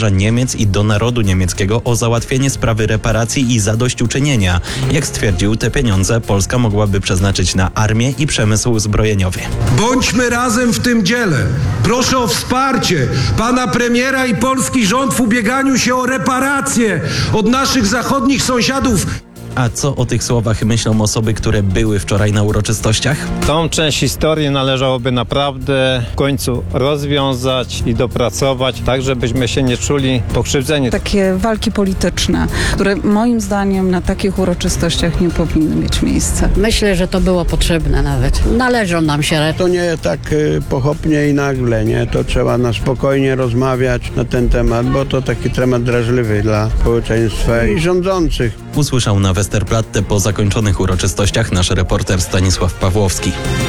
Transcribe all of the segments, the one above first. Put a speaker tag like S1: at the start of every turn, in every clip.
S1: kanclerza Niemiec i do narodu niemieckiego o załatwienie sprawy reparacji i zadośćuczynienia. Jak stwierdził, te pieniądze Polska mogłaby przeznaczyć na armię i przemysł zbrojeniowy.
S2: Bądźmy razem w tym dziele. Proszę o wsparcie pana premiera i polski rząd w ubieganiu się o reparacje od naszych zachodnich sąsiadów.
S1: A co o tych słowach myślą osoby, które były wczoraj na uroczystościach?
S3: Tą część historii należałoby naprawdę w końcu rozwiązać i dopracować, tak żebyśmy się nie czuli pokrzywdzeni.
S4: Takie walki polityczne, które moim zdaniem na takich uroczystościach nie powinny mieć miejsca.
S5: Myślę, że to było potrzebne nawet. Należą nam się.
S6: To nie tak pochopnie i nagle, nie? To trzeba na spokojnie rozmawiać na ten temat, bo to taki temat drażliwy dla społeczeństwa i rządzących.
S1: Usłyszał na Westerplatte po zakończonych uroczystościach nasz reporter Stanisław Pawłowski.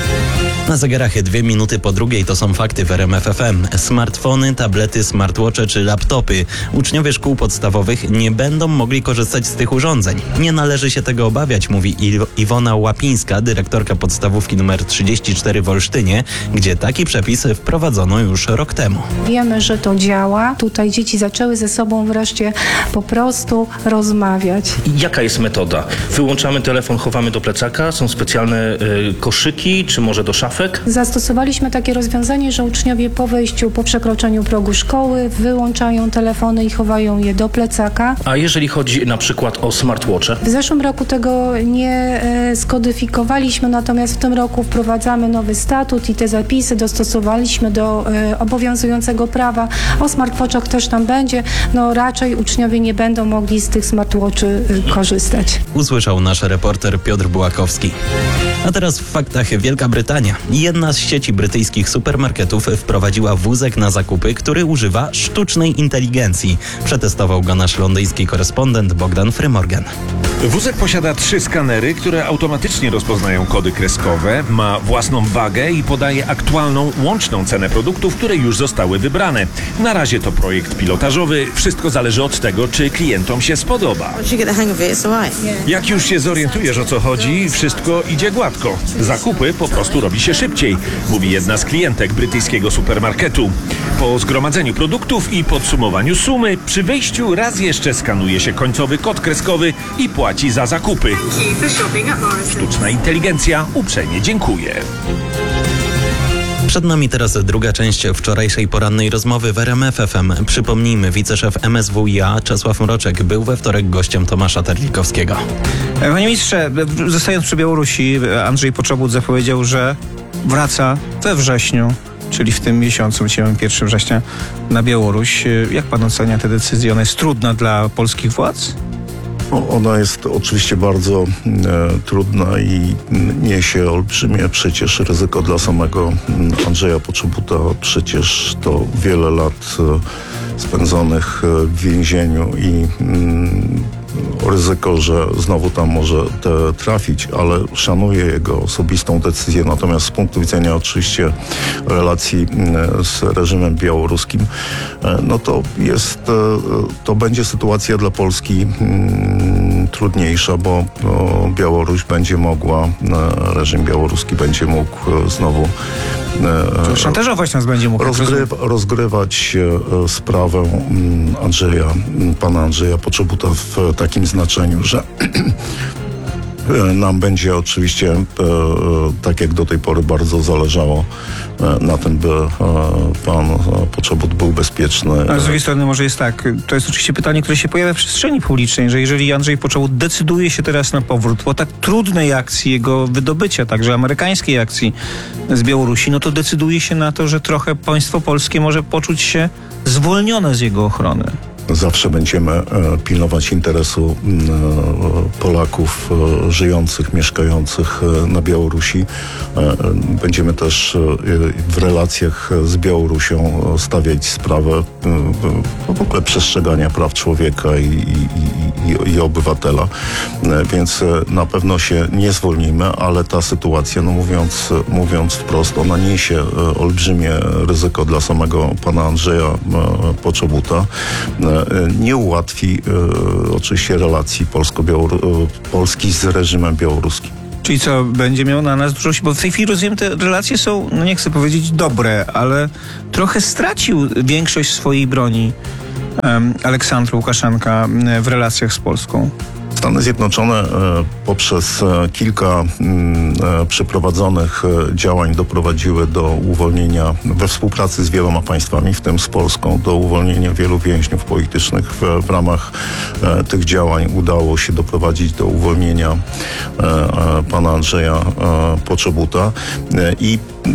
S1: Na zegarach 2 minuty po 2 to są fakty w RMF FM. Smartfony, tablety, smartwatche czy laptopy. Uczniowie szkół podstawowych nie będą mogli korzystać z tych urządzeń. Nie należy się tego obawiać, mówi Iwona Łapińska, dyrektorka podstawówki nr 34 w Olsztynie, gdzie taki przepis wprowadzono już rok temu.
S7: Wiemy, że to działa. Tutaj dzieci zaczęły ze sobą wreszcie po prostu rozmawiać.
S8: Jaka jest metoda? Wyłączamy telefon, chowamy do plecaka, są specjalne koszyki, czy może do szafek?
S7: Zastosowaliśmy takie rozwiązanie, że uczniowie po wejściu, po przekroczeniu progu szkoły wyłączają telefony i chowają je do plecaka.
S8: A jeżeli chodzi na przykład o smartwatche?
S7: W zeszłym roku tego nie skodyfikowaliśmy, natomiast w tym roku wprowadzamy nowy statut i te zapisy dostosowaliśmy do obowiązującego prawa. O smartwatchach też tam będzie. No raczej uczniowie nie będą mogli z tych smartwatchy korzystać.
S1: Usłyszał nasz reporter Piotr Bułakowski. A teraz w faktach Wielka Brytania. Jedna z sieci brytyjskich supermarketów wprowadziła wózek na zakupy, który używa sztucznej inteligencji. Przetestował go nasz londyński korespondent Bogdan Frymorgan.
S9: Wózek posiada 3 skanery, które automatycznie rozpoznają kody kreskowe, ma własną wagę i podaje aktualną, łączną cenę produktów, które już zostały wybrane. Na razie to projekt pilotażowy. Wszystko zależy od tego, czy klientom się spodoba. Jak już się zorientujesz, o co chodzi, wszystko idzie gładko. Zakupy po prostu robi się szybciej, mówi jedna z klientek brytyjskiego supermarketu. Po zgromadzeniu produktów i podsumowaniu sumy, przy wyjściu raz jeszcze skanuje się końcowy kod kreskowy i płaci za zakupy. Sztuczna inteligencja uprzejmie dziękuję.
S1: Przed nami teraz druga część wczorajszej porannej rozmowy w RMF FM. Przypomnijmy, wiceszef MSWiA Czesław Mroczek był we wtorek gościem Tomasza Terlikowskiego.
S10: Panie ministrze, zostając przy Białorusi, Andrzej Poczobut zapowiedział, że wraca we wrześniu, czyli w tym miesiącu, 1 września, na Białoruś. Jak pan ocenia tę decyzję? Ona jest trudna dla polskich władz?
S11: Ona jest oczywiście bardzo trudna i niesie olbrzymie przecież ryzyko dla samego Andrzeja Poczobuta. Przecież to wiele lat spędzonych w więzieniu i ryzyko, że znowu tam może trafić, ale szanuję jego osobistą decyzję. Natomiast z punktu widzenia oczywiście relacji z reżimem białoruskim, no to będzie sytuacja dla Polski trudniejsza, bo Białoruś będzie mogła, reżim białoruski będzie mógł znowu
S10: szantażować nas będzie mógł
S11: rozgrywać sprawę pana Andrzeja Poczobuta w takim znaczeniu, że nam będzie oczywiście, tak jak do tej pory, bardzo zależało na tym, by pan Poczobut był bezpieczny.
S10: Ale z drugiej strony może jest tak, to jest oczywiście pytanie, które się pojawia w przestrzeni publicznej, że jeżeli Andrzej Poczobut decyduje się teraz na powrót po tak trudnej akcji jego wydobycia, także amerykańskiej akcji z Białorusi, no to decyduje się na to, że trochę państwo polskie może poczuć się zwolnione z jego ochrony.
S11: Zawsze będziemy pilnować interesu Polaków żyjących, mieszkających na Białorusi. Będziemy też w relacjach z Białorusią stawiać sprawę w ogóle przestrzegania praw człowieka i obywatela. Więc na pewno się nie zwolnimy, ale ta sytuacja, no mówiąc wprost, ona niesie olbrzymie ryzyko dla samego pana Andrzeja Poczobuta. Nie ułatwi oczywiście relacji Polski z reżimem białoruskim.
S10: Czyli co, będzie miał na nas dużo, bo w tej chwili rozumiem, te relacje są, no nie chcę powiedzieć dobre, ale trochę stracił większość swojej broni Aleksandra Łukaszenka w relacjach z Polską?
S11: Stany Zjednoczone poprzez kilka przeprowadzonych działań doprowadziły do uwolnienia we współpracy z wieloma państwami, w tym z Polską, do uwolnienia wielu więźniów politycznych. W ramach tych działań udało się doprowadzić do uwolnienia pana Andrzeja Poczobuta i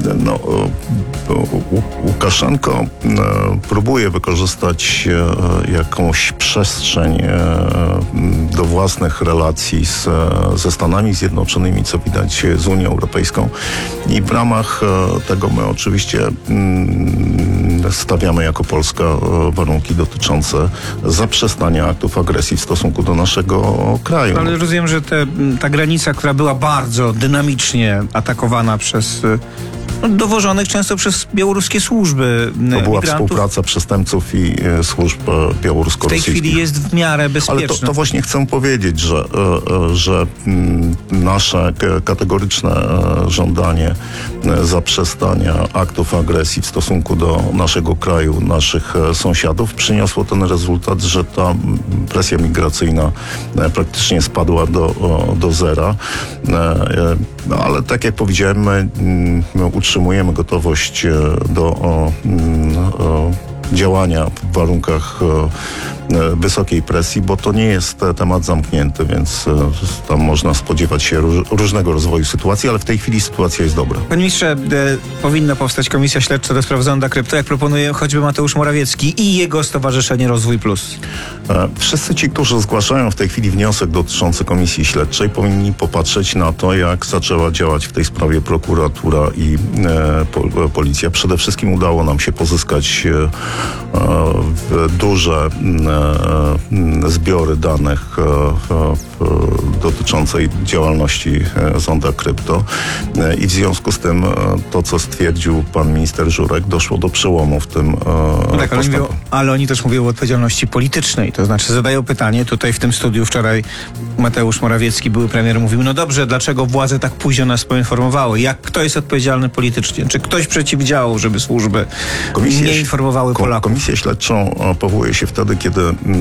S11: Łukaszenko próbuje wykorzystać jakąś przestrzeń do własnych relacji ze Stanami Zjednoczonymi, co widać z Unią Europejską. I w ramach tego my oczywiście stawiamy jako Polska warunki dotyczące zaprzestania aktów agresji w stosunku do naszego kraju.
S10: Ale rozumiem, że ta granica, która była bardzo dynamicznie atakowana przez dowożonych często przez białoruskie służby
S11: To była
S10: migrantów,
S11: współpraca przestępców i służb białorusko-rosyjskich.
S10: w tej chwili jest w miarę bezpieczna.
S11: Ale to właśnie chcę powiedzieć, że nasze kategoryczne żądanie zaprzestania aktów agresji w stosunku do naszego kraju, naszych sąsiadów przyniosło ten rezultat, że ta presja migracyjna praktycznie spadła do zera. Ale tak jak powiedziałem, my utrzymujemy gotowość do działania w warunkach wysokiej presji, bo to nie jest temat zamknięty, więc tam można spodziewać się różnego rozwoju sytuacji, ale w tej chwili sytuacja jest dobra.
S10: Panie ministrze, powinna powstać komisja śledcza do spraw Zonda Krypto, jak proponuje choćby Mateusz Morawiecki i jego Stowarzyszenie Rozwój Plus.
S11: Wszyscy ci, którzy zgłaszają w tej chwili wniosek dotyczący komisji śledczej, powinni popatrzeć na to, jak zaczęła działać w tej sprawie prokuratura i policja. Przede wszystkim udało nam się pozyskać duże zbiory danych dotyczącej działalności Zonda Krypto i w związku z tym to, co stwierdził pan minister Żurek, doszło do przełomu w tym postępie.
S10: Ale oni też mówią o odpowiedzialności politycznej, to znaczy zadają pytanie, tutaj w tym studiu wczoraj Mateusz Morawiecki, były premier, mówił, no dobrze, dlaczego władze tak późno nas poinformowały? Kto jest odpowiedzialny politycznie? Czy ktoś przeciwdziałał, żeby służby nie informowały Polaków?
S11: Komisję śledczą powołuje się wtedy, kiedy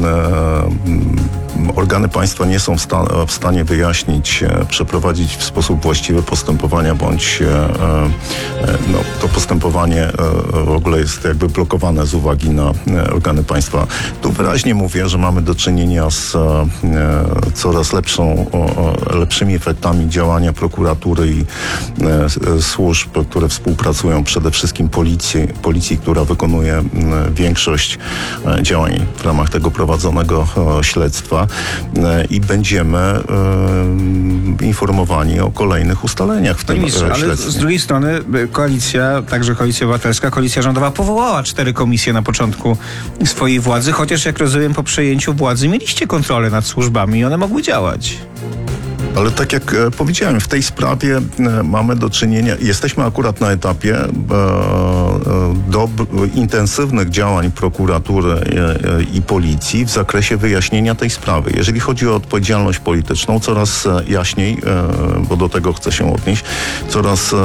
S11: organy państwa nie są w stanie wyjaśnić, przeprowadzić w sposób właściwy postępowania, bądź to postępowanie w ogóle jest jakby blokowane z uwagi na organy państwa. Tu wyraźnie mówię, że mamy do czynienia z coraz lepszymi efektami działania prokuratury i służb, które współpracują, przede wszystkim policji, która wykonuje większość działań w ramach tego prowadzonego śledztwa i będziemy informowani o kolejnych ustaleniach w tym śledztwie.
S10: Ale z drugiej strony koalicja, także Koalicja Obywatelska, koalicja rządowa powołała 4 komisje na początku swojej władzy, chociaż jak rozumiem po przejęciu władzy mieliście kontrolę nad służbami i one mogły działać.
S11: Ale tak jak powiedziałem, w tej sprawie mamy do czynienia, jesteśmy akurat na etapie intensywnych działań prokuratury i policji w zakresie wyjaśnienia tej sprawy. Jeżeli chodzi o odpowiedzialność polityczną, coraz jaśniej, bo do tego chcę się odnieść, coraz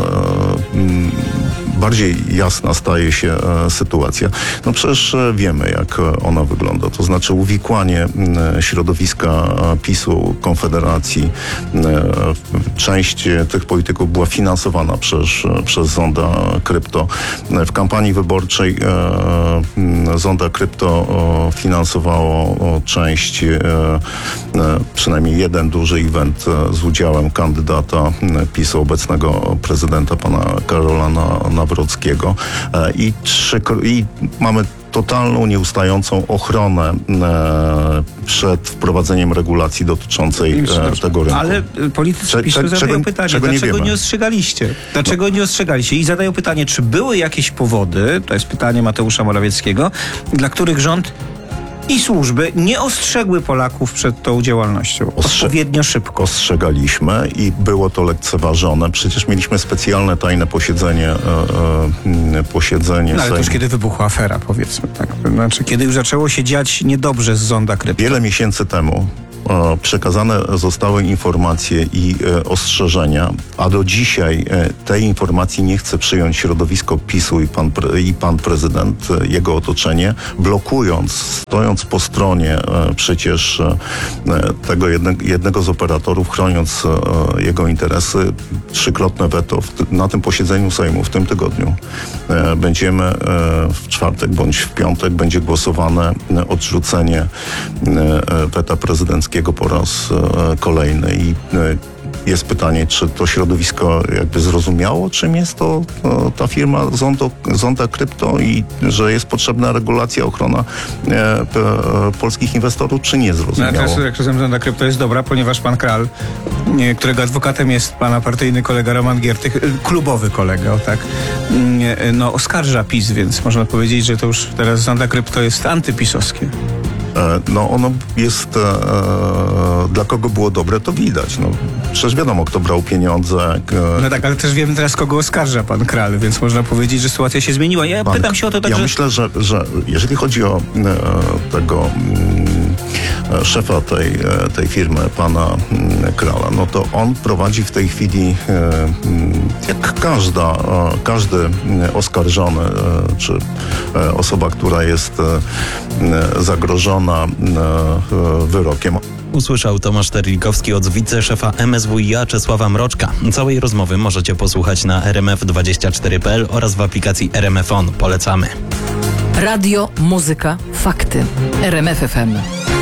S11: bardziej jasna staje się sytuacja. No przecież wiemy, jak ona wygląda. To znaczy uwikłanie środowiska PiS-u, Konfederacji. Część tych polityków była finansowana przez Zonda Krypto. W kampanii wyborczej Zonda Krypto finansowało część, przynajmniej jeden duży event z udziałem kandydata PiS-u, obecnego prezydenta pana Karola Nawrockiego. I mamy totalną, nieustającą ochronę przed wprowadzeniem regulacji dotyczącej tego rynku.
S10: Ale politycy PiS-u zadają pytanie, dlaczego nie ostrzegaliście? Dlaczego nie ostrzegaliście? I zadają pytanie, czy były jakieś powody, to jest pytanie Mateusza Morawieckiego, dla których rząd i służby nie ostrzegły Polaków przed tą działalnością odpowiednio szybko.
S11: Ostrzegaliśmy i było to lekceważone. Przecież mieliśmy specjalne tajne posiedzenie
S10: ale to już kiedy wybuchła afera, powiedzmy tak. Znaczy, kiedy już zaczęło się dziać niedobrze z Zonda Krypto.
S11: Wiele miesięcy temu przekazane zostały informacje i ostrzeżenia, a do dzisiaj tej informacji nie chce przyjąć środowisko PiS-u i pan prezydent, jego otoczenie, blokując, stojąc po stronie przecież tego jednego z operatorów, chroniąc jego interesy, trzykrotne weto na tym posiedzeniu Sejmu w tym tygodniu. Będziemy w czwartek bądź w piątek będzie głosowane odrzucenie weta prezydenckiego po raz kolejny i jest pytanie, czy to środowisko jakby zrozumiało, czym jest to ta firma Zonda Krypto i że jest potrzebna regulacja, ochrona polskich inwestorów, czy nie zrozumiało?
S10: No, teraz, jak rozumiem, Zonda Krypto jest dobra, ponieważ pan Kral, którego adwokatem jest pana partyjny kolega Roman Giertych, klubowy kolega, o tak, no oskarża PiS, więc można powiedzieć, że to już teraz Zonda Krypto jest antypisowskie.
S11: No ono jest, dla kogo było dobre, to widać. No, przecież wiadomo, kto brał pieniądze.
S10: No tak, ale też wiemy teraz, kogo oskarża pan Kral, więc można powiedzieć, że sytuacja się zmieniła. Ja pytam się o to tak,
S11: ja myślę, że jeżeli chodzi o tego szefa tej firmy, pana Krala, no to on prowadzi w tej chwili, jak każdy oskarżony, czy osoba, która jest zagrożona wyrokiem.
S1: Usłyszał Tomasz Terlikowski od wiceszefa MSWiA Czesława Mroczka. Całej rozmowy możecie posłuchać na rmf24.pl oraz w aplikacji RMF On. Polecamy.
S12: Radio, muzyka, fakty. RMF FM.